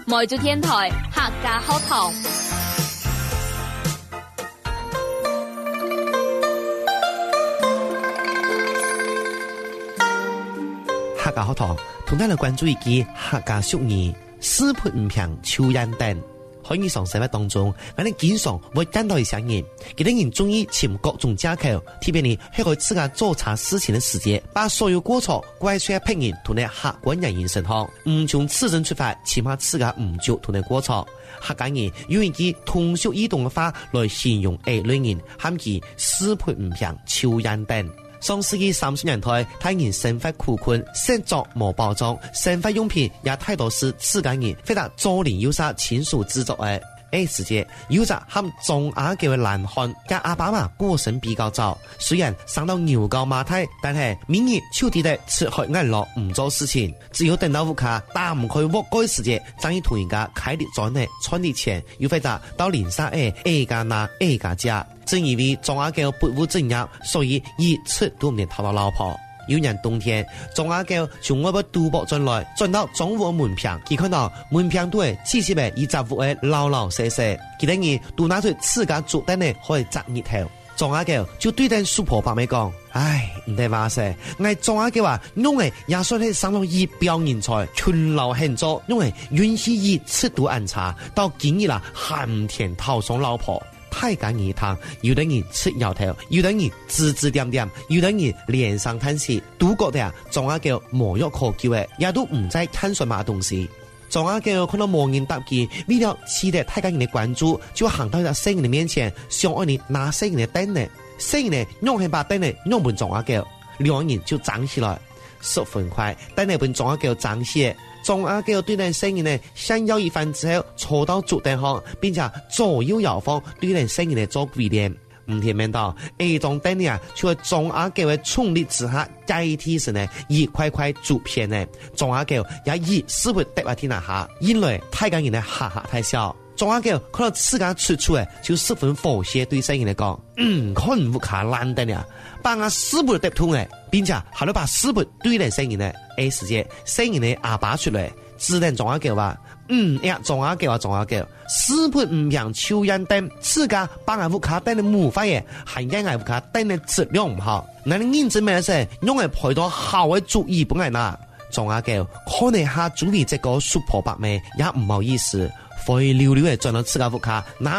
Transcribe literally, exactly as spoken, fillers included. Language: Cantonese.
梅州電台客家學堂。 客家學堂同大家關注一句客家俗語：四潑唔平抽煙燈。喺日常生活當中，我哋經常會見到一些人，佢哋人中意尋各種借口，特別呢係佢自家做錯事情的時節，把所有過錯怪罪喺別人同你客觀人員身上，唔從自身出發，起碼自家唔做同你過錯。客家人用一句通俗易懂嘅話來形容呢類人，喊佢四潑唔平抽煙燈。上世紀三十年代，太人生活苦困，食作無包裝，生活用品也太多是自家人非常早年有啥親屬製作嘅。呢時節有隻喊中亞嘅男漢，跟阿爸媽過身比較早，雖然生到牛高馬大，但係明日秋地的吃喝安樂唔做事情，只有等到屋卡打唔開屋嗰時節，將要同人家開啲賺呢賺啲錢，又或者到連沙誒 A 家拿 A 家家。正因為中亞嘅不務正業，所以一出都唔能討到老婆。有年冬天，中亞嘅從我個賭博轉來，轉到中午門票，佢看到門票對七七嘅二十戶嘅老老細細，佢等於都拿出自家做得呢可以砸熱頭。中亞嘅就對等蘇婆伯妹講：唉，唔得話噻，我中亞嘅話，因為也算係上到一表人才，勤勞狠做，因為允許一尺度暗差，到今日啦，寒天討上老婆。太監一趟，有的人吃搖頭，有的人指指點點，有的人連上嘆息，都覺得啊，中亞叫無藥可救嘅，也都唔再看什麼東西。中亞叫看到無人答佢，為了取得太監人的關注，就行到一個聖人的面前，想愛你拿聖人的燈呢，聖人呢用起把燈呢，用本中亞叫，兩人就爭起來，十分快，燈呢本中亞叫爭起。中亞嘅對人聲音呢，先要一番之後，坐到主燈上，並且左右搖晃對人聲音呢做規練。唔聽明到，呢種燈呢，就係中亞嘅衝力之下，代替是呢一塊塊竹片呢，中亞嘅也以四潑得來天下下，因為太監人呢哈哈太笑。中亞嘅看到自家出處誒，就十分火氣對聲音嚟講，嗯，可能唔卡爛燈呀，把我四潑得通誒，並且還要把四潑對人聲音呢。A 時節，聲音呢阿爸出來，只能中亞叫話，嗯呀，中亞叫啊，中亞叫，四潑唔平抽煙燈，自家把我屋卡燈的模法嘢，係因我屋卡燈的質量唔好，那你認真咩事，用嚟陪到好嘅主意本來嗱，中亞叫，可能下主意這個蘇婆伯妹也唔好意思，灰溜溜嘅轉到自家屋卡，